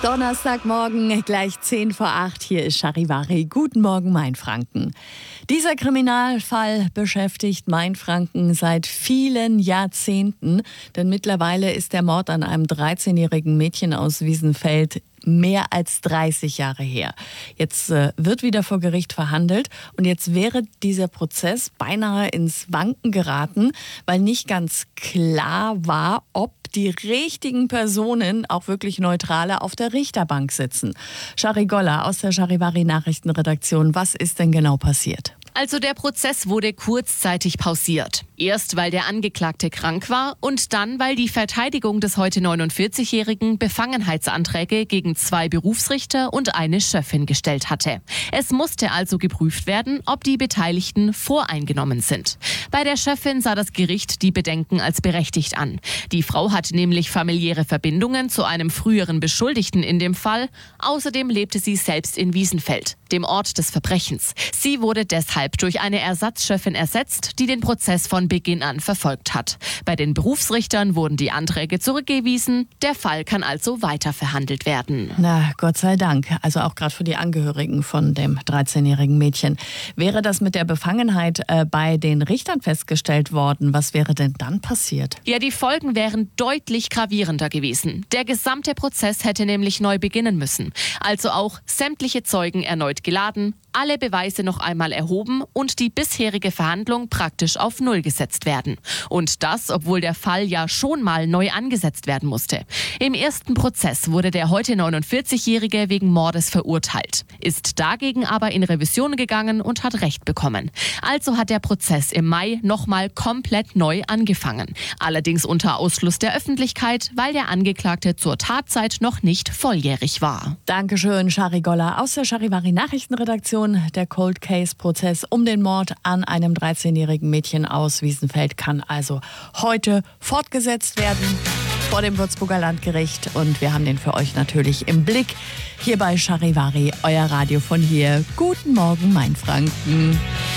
Donnerstagmorgen, gleich 7:50. Hier ist Charivari. Guten Morgen, Mainfranken. Dieser Kriminalfall beschäftigt Mainfranken seit vielen Jahrzehnten. Denn mittlerweile ist der Mord an einem 13-jährigen Mädchen aus Wiesenfeld mehr als 30 Jahre her. Jetzt wird wieder vor Gericht verhandelt und jetzt wäre dieser Prozess beinahe ins Wanken geraten, weil nicht ganz klar war, ob die richtigen Personen, auch wirklich Neutrale, auf der Richterbank sitzen. Shari Goller aus der Charivari Nachrichtenredaktion, was ist denn genau passiert? Also der Prozess wurde kurzzeitig pausiert. Erst weil der Angeklagte krank war und dann weil die Verteidigung des heute 49-Jährigen Befangenheitsanträge gegen 2 Berufsrichter und eine Schöffin gestellt hatte. Es musste also geprüft werden, ob die Beteiligten voreingenommen sind. Bei der Schöffin sah das Gericht die Bedenken als berechtigt an. Die Frau hat nämlich familiäre Verbindungen zu einem früheren Beschuldigten in dem Fall. Außerdem lebte sie selbst in Wiesenfeld, dem Ort des Verbrechens. Sie wurde deshalb durch eine Ersatzschöffin ersetzt, die den Prozess von Beginn an verfolgt hat. Bei den Berufsrichtern wurden die Anträge zurückgewiesen. Der Fall kann also weiter verhandelt werden. Na, Gott sei Dank. Also auch gerade für die Angehörigen von dem 13-jährigen Mädchen. Wäre das mit der Befangenheit bei den Richtern festgestellt worden? Was wäre denn dann passiert? Ja, die Folgen wären deutlich gravierender gewesen. Der gesamte Prozess hätte nämlich neu beginnen müssen. Also auch sämtliche Zeugen erneut geladen, alle Beweise noch einmal erhoben und die bisherige Verhandlung praktisch auf Null gesetzt werden. Und das, obwohl der Fall ja schon mal neu angesetzt werden musste. Im ersten Prozess wurde der heute 49-Jährige wegen Mordes verurteilt, ist dagegen aber in Revision gegangen und hat Recht bekommen. Also hat der Prozess im Mai nochmal komplett neu angefangen. Allerdings unter Ausschluss der Öffentlichkeit, weil der Angeklagte zur Tatzeit noch nicht volljährig war. Dankeschön, Shari Goller aus der Charivari Nachrichtenredaktion. Der Cold Case-Prozess um den Mord an einem 13-jährigen Mädchen aus Wiesenfeld kann also heute fortgesetzt werden vor dem Würzburger Landgericht. Und wir haben den für euch natürlich im Blick. Hier bei Charivari, euer Radio von hier. Guten Morgen, Mainfranken.